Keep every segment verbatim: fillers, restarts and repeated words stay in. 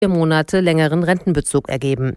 vier Monate längeren Rentenbezug ergeben.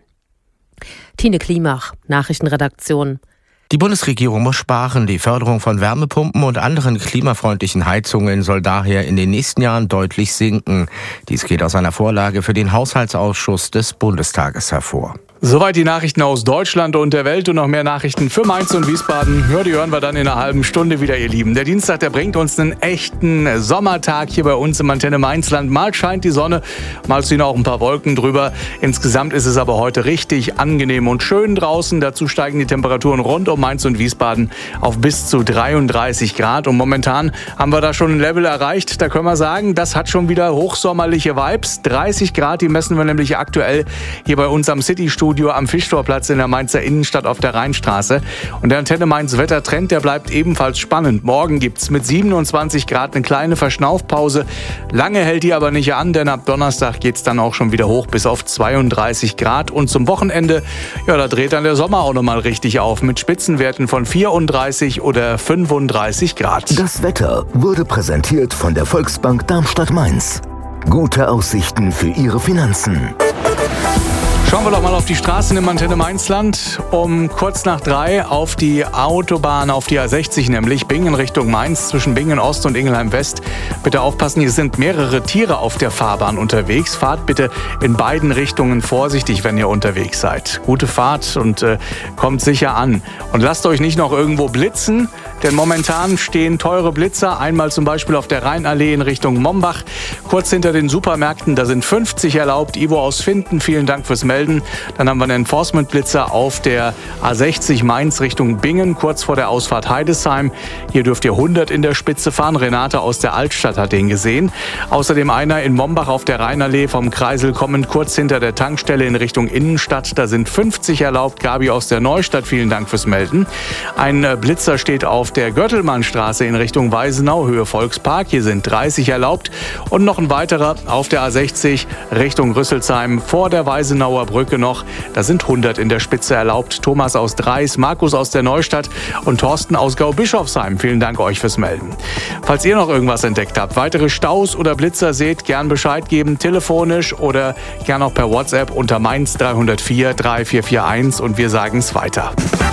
Tine Klimach, Nachrichtenredaktion. Die Bundesregierung muss sparen. Die Förderung von Wärmepumpen und anderen klimafreundlichen Heizungen soll daher in den nächsten Jahren deutlich sinken. Dies geht aus einer Vorlage für den Haushaltsausschuss des Bundestages hervor. Soweit die Nachrichten aus Deutschland und der Welt und noch mehr Nachrichten für Mainz und Wiesbaden. Ja, die hören wir dann in einer halben Stunde wieder, ihr Lieben. Der Dienstag, der bringt uns einen echten Sommertag hier bei uns im Antenne Mainzland. Mal scheint die Sonne, mal ziehen auch ein paar Wolken drüber. Insgesamt ist es aber heute richtig angenehm und schön draußen. Dazu steigen die Temperaturen rund um Mainz und Wiesbaden auf bis zu dreiunddreißig Grad. Und momentan haben wir da schon ein Level erreicht. Da können wir sagen, das hat schon wieder hochsommerliche Vibes. dreißig Grad, die messen wir nämlich aktuell hier bei uns am City-Studio am Fischtorplatz in der Mainzer Innenstadt auf der Rheinstraße. Und der Antenne Mainz Wettertrend, der bleibt ebenfalls spannend. Morgen gibt es mit siebenundzwanzig Grad eine kleine Verschnaufpause. Lange hält die aber nicht an, denn ab Donnerstag geht es dann auch schon wieder hoch bis auf zweiunddreißig Grad. Und zum Wochenende, ja, da dreht dann der Sommer auch nochmal richtig auf mit Spitzenwerten von vierunddreißig oder fünfunddreißig Grad. Das Wetter wurde präsentiert von der Volksbank Darmstadt-Mainz. Gute Aussichten für Ihre Finanzen. Schauen wir doch mal auf die Straßen im Antenne Mainzland. Um kurz nach drei auf die Autobahn, auf die A sechzig nämlich, Bingen Richtung Mainz, zwischen Bingen Ost und Ingelheim West. Bitte aufpassen, hier sind mehrere Tiere auf der Fahrbahn unterwegs. Fahrt bitte in beiden Richtungen vorsichtig, wenn ihr unterwegs seid. Gute Fahrt und äh, kommt sicher an. Und lasst euch nicht noch irgendwo blitzen, denn momentan stehen teure Blitzer. Einmal zum Beispiel auf der Rheinallee in Richtung Mombach. Kurz hinter den Supermärkten, da sind fünfzig erlaubt. Ivo aus Finden, vielen Dank fürs Melden. Dann haben wir einen Enforcement-Blitzer auf der A sechzig Mainz Richtung Bingen, kurz vor der Ausfahrt Heidesheim. Hier dürft ihr hundert in der Spitze fahren. Renate aus der Altstadt hat den gesehen. Außerdem einer in Mombach auf der Rheinallee vom Kreisel kommend, kurz hinter der Tankstelle in Richtung Innenstadt. Da sind fünfzig erlaubt. Gabi aus der Neustadt, vielen Dank fürs Melden. Ein Blitzer steht auf der Görtelmannstraße in Richtung Weisenau, Höhe Volkspark. Hier sind dreißig erlaubt. Und noch ein weiterer auf der A sechzig Richtung Rüsselsheim vor der Weisenauer Brücke noch. Da sind hundert in der Spitze erlaubt. Thomas aus Dreis, Markus aus der Neustadt und Thorsten aus Gau-Bischofsheim. Vielen Dank euch fürs Melden. Falls ihr noch irgendwas entdeckt habt, weitere Staus oder Blitzer seht, gern Bescheid geben, telefonisch oder gern auch per WhatsApp unter Mainz drei null vier drei vier vier eins und wir sagen es weiter.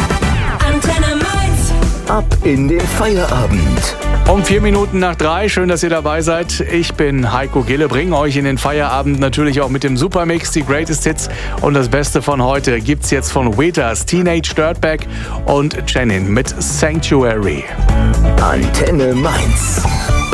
Antenne Mainz. Ab in den Feierabend. Um vier Minuten nach drei, schön, dass ihr dabei seid. Ich bin Heiko Gille, bringe euch in den Feierabend natürlich auch mit dem Supermix, die Greatest Hits und das Beste von heute gibt's jetzt von Wheatus, Teenage Dirtbag und Jenin mit Sanctuary. Antenne Mainz.